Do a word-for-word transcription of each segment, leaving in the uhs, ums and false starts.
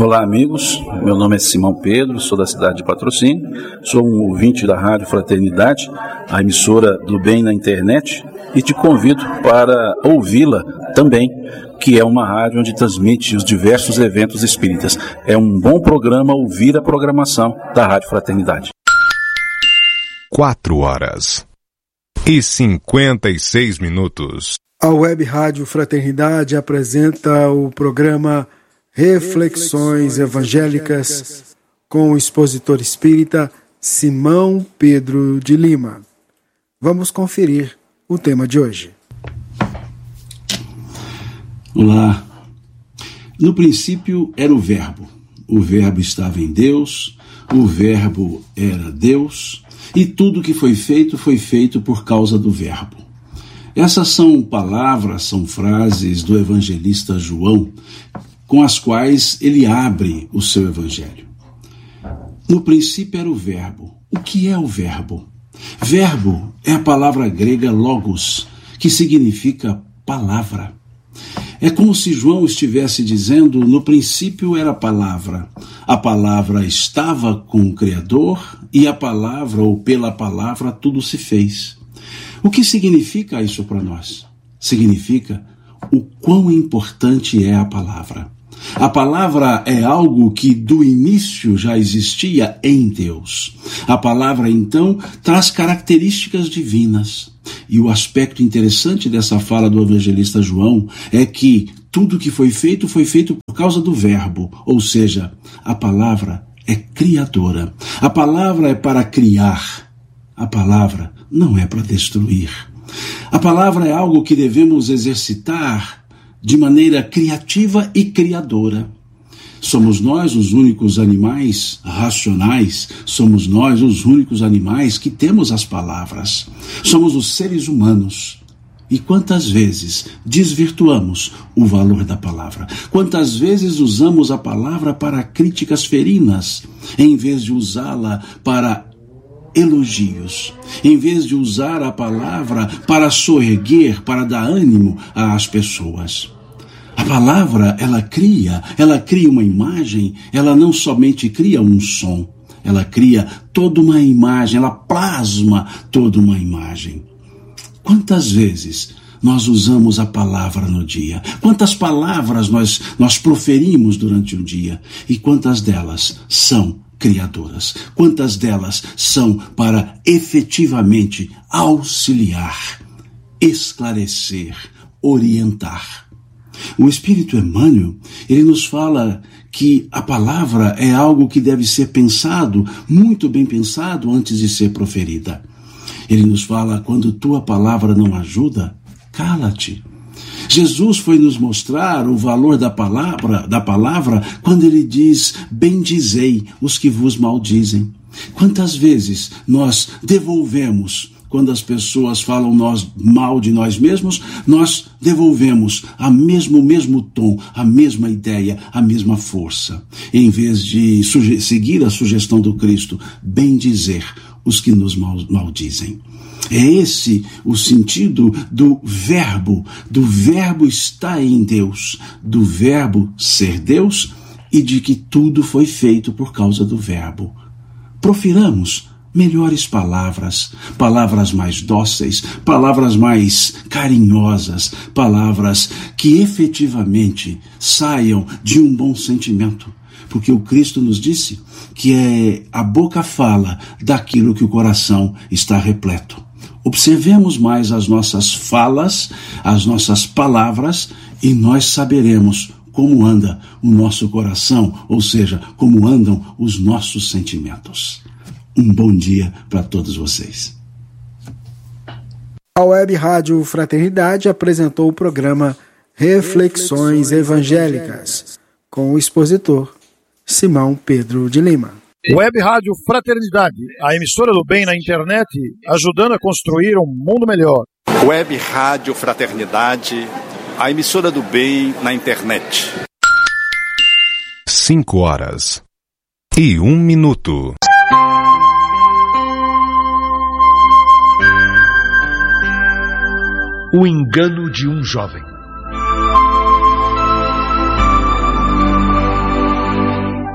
Olá, amigos, meu nome é Simão Pedro, sou da cidade de Patrocínio, sou um ouvinte da Rádio Fraternidade, a emissora do bem na internet, e te convido para ouvi-la também, que é uma rádio onde transmite os diversos eventos espíritas. É um bom programa ouvir a programação da Rádio Fraternidade. Quatro horas e cinquenta e seis minutos. A Web Rádio Fraternidade apresenta o programa Reflexões Evangélicas com o expositor espírita Simão Pedro de Lima. Vamos conferir o tema de hoje. Olá. No princípio era o Verbo. O Verbo estava em Deus, o Verbo era Deus, e tudo que foi feito foi feito por causa do Verbo. Essas são palavras, são frases do evangelista João, com as quais ele abre o seu evangelho. No princípio era o Verbo. O que é o Verbo? Verbo é a palavra grega logos, que significa palavra. É como se João estivesse dizendo, no princípio era a palavra. A palavra estava com o Criador e a palavra, ou pela palavra, tudo se fez. O que significa isso para nós? Significa o quão importante é a palavra. A palavra é algo que do início já existia em Deus. A palavra, então, traz características divinas. E o aspecto interessante dessa fala do evangelista João é que tudo que foi feito, foi feito por causa do Verbo. Ou seja, a palavra é criadora. A palavra é para criar. A palavra não é para destruir. A palavra é algo que devemos exercitar de maneira criativa e criadora. Somos nós os únicos animais racionais, somos nós os únicos animais que temos as palavras. Somos os seres humanos. E quantas vezes desvirtuamos o valor da palavra? Quantas vezes usamos a palavra para críticas ferinas, em vez de usá-la para elogios, em vez de usar a palavra para soerguer, para dar ânimo às pessoas. A palavra, ela cria, ela cria uma imagem, ela não somente cria um som, ela cria toda uma imagem, ela plasma toda uma imagem. Quantas vezes nós usamos a palavra no dia? Quantas palavras nós, nós proferimos durante o dia? E quantas delas são criadoras? Quantas delas são para efetivamente auxiliar, esclarecer, orientar? O Espírito Emmanuel, ele nos fala que a palavra é algo que deve ser pensado, muito bem pensado antes de ser proferida. Ele nos fala, quando tua palavra não ajuda, cala-te. Jesus foi nos mostrar o valor da palavra, da palavra quando ele diz, bendizei os que vos maldizem. Quantas vezes nós devolvemos, quando as pessoas falam nós mal de nós mesmos, nós devolvemos a mesmo, o mesmo tom, a mesma ideia, a mesma força. Em vez de suge- seguir a sugestão do Cristo, bendizer os que nos maldizem. É esse o sentido do verbo, do verbo estar em Deus, do verbo ser Deus e de que tudo foi feito por causa do verbo. Profiramos melhores palavras, palavras mais dóceis, palavras mais carinhosas, palavras que efetivamente saiam de um bom sentimento. Porque o Cristo nos disse que é a boca fala daquilo que o coração está repleto. Observemos mais as nossas falas, as nossas palavras, e nós saberemos como anda o nosso coração, ou seja, como andam os nossos sentimentos. Um bom dia para todos vocês. A Web Rádio Fraternidade apresentou o programa Reflexões Evangélicas, com o expositor Simão Pedro de Lima. Web Rádio Fraternidade, a emissora do bem na internet, ajudando a construir um mundo melhor. Web Rádio Fraternidade, a emissora do bem na internet. Cinco horas e um minuto. O engano de um jovem.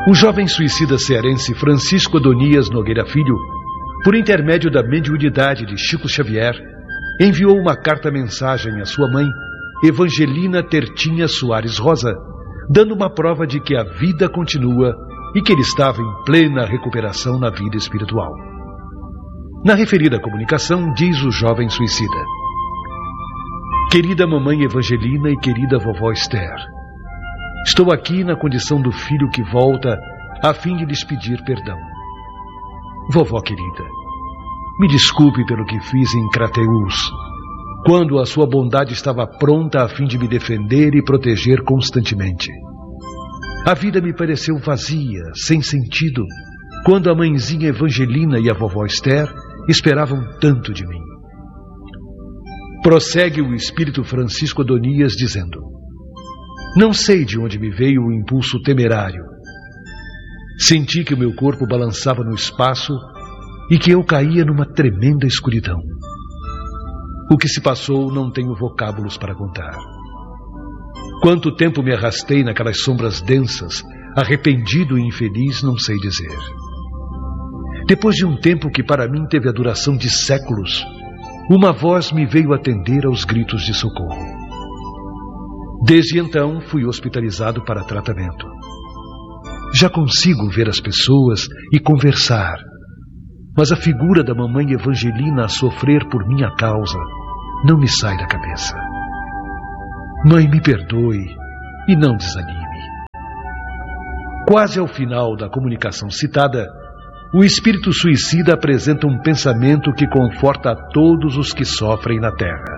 O jovem suicida cearense Francisco Adonias Nogueira Filho, por intermédio da mediunidade de Chico Xavier, enviou uma carta-mensagem à sua mãe, Evangelina Tertinha Soares Rosa, dando uma prova de que a vida continua e que ele estava em plena recuperação na vida espiritual. Na referida comunicação, diz o jovem suicida: Querida mamãe Evangelina e querida vovó Esther, estou aqui na condição do filho que volta a fim de lhes pedir perdão. Vovó querida, me desculpe pelo que fiz em Crateús, quando a sua bondade estava pronta a fim de me defender e proteger constantemente. A vida me pareceu vazia, sem sentido, quando a mãezinha Evangelina e a vovó Esther esperavam tanto de mim. Prossegue o espírito Francisco Adonias dizendo: Não sei de onde me veio o impulso temerário. Senti que o meu corpo balançava no espaço e que eu caía numa tremenda escuridão. O que se passou não tenho vocábulos para contar. Quanto tempo me arrastei naquelas sombras densas, arrependido e infeliz, não sei dizer. Depois de um tempo que para mim teve a duração de séculos, uma voz me veio atender aos gritos de socorro. Desde então fui hospitalizado para tratamento. Já consigo ver as pessoas e conversar, mas a figura da mamãe Evangelina a sofrer por minha causa não me sai da cabeça. Mãe, me perdoe e não desanime. Quase ao final da comunicação citada, o espírito suicida apresenta um pensamento que conforta a todos os que sofrem na terra.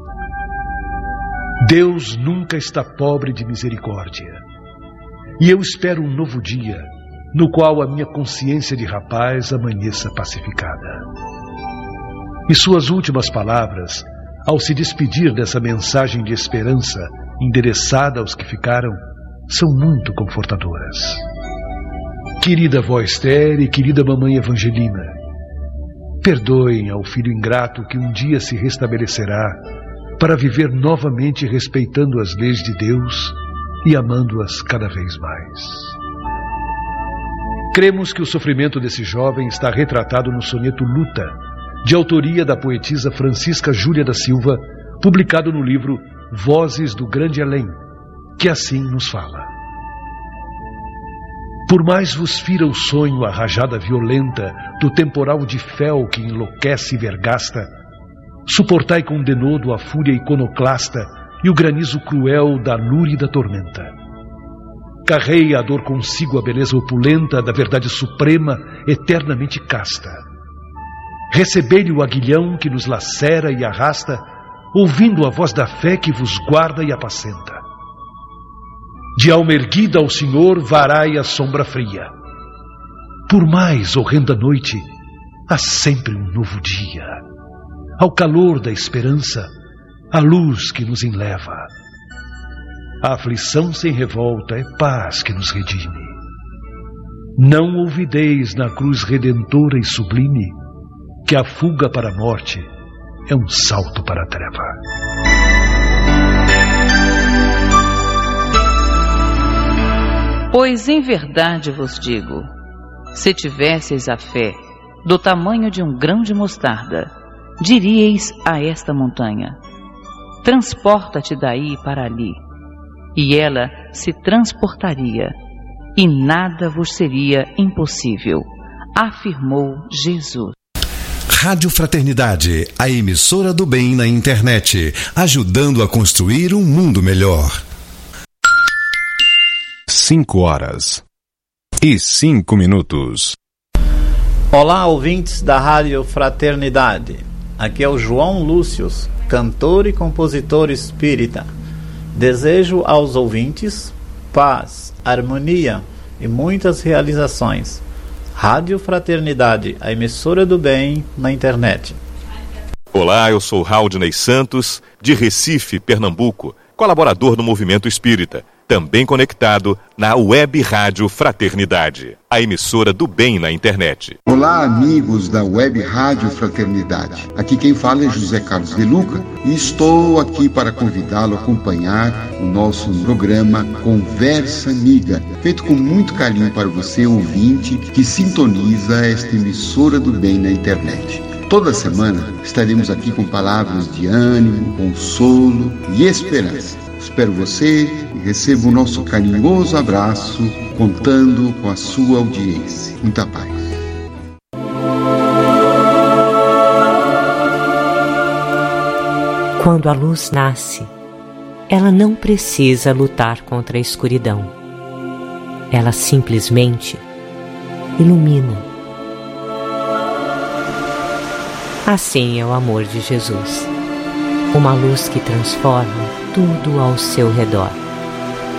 Deus nunca está pobre de misericórdia. E eu espero um novo dia, no qual a minha consciência de rapaz amanheça pacificada. E suas últimas palavras, ao se despedir dessa mensagem de esperança endereçada aos que ficaram, são muito confortadoras. Querida avó Esther e querida mamãe Evangelina, perdoem ao filho ingrato que um dia se restabelecerá para viver novamente respeitando as leis de Deus e amando-as cada vez mais. Cremos que o sofrimento desse jovem está retratado no soneto Luta, de autoria da poetisa Francisca Júlia da Silva, publicado no livro Vozes do Grande Além, que assim nos fala. Por mais vos fira o sonho a rajada violenta do temporal de fel que enlouquece e vergasta, suportai com denodo a fúria iconoclasta e o granizo cruel da lúrida tormenta. Carreia a dor consigo a beleza opulenta da verdade suprema, eternamente casta. Recebei-lhe o aguilhão que nos lacera e arrasta, ouvindo a voz da fé que vos guarda e apacenta. De alma erguida ao Senhor varai a sombra fria. Por mais horrenda noite, há sempre um novo dia. Ao calor da esperança, a luz que nos enleva. A aflição sem revolta é paz que nos redime. Não ouvideis na cruz redentora e sublime que a fuga para a morte é um salto para a treva. Pois em verdade vos digo, se tivesseis a fé do tamanho de um grão de mostarda, diríeis a esta montanha: transporta-te daí para ali, e ela se transportaria, e nada vos seria impossível, afirmou Jesus. Rádio Fraternidade, a emissora do bem na internet, ajudando a construir um mundo melhor. Cinco horas e cinco minutos. Olá, ouvintes da Rádio Fraternidade. Aqui é o João Lúcius, cantor e compositor espírita. Desejo aos ouvintes paz, harmonia e muitas realizações. Rádio Fraternidade, a emissora do bem na internet. Olá, eu sou Raudinei Santos, de Recife, Pernambuco, colaborador do Movimento Espírita. também conectado na Web Rádio Fraternidade, a emissora do bem na internet. Olá, amigos da Web Rádio Fraternidade. Aqui quem fala é José Carlos de Luca e estou aqui para convidá-lo a acompanhar o nosso programa Conversa Amiga, feito com muito carinho para você, ouvinte, que sintoniza esta emissora do bem na internet. Toda semana estaremos aqui com palavras de ânimo, consolo e esperança. Espero você e receba o nosso carinhoso abraço, contando com a sua audiência. Muita paz. Quando a luz nasce, ela não precisa lutar contra a escuridão. Ela simplesmente ilumina. Assim é o amor de Jesus, uma luz que transforma tudo ao seu redor.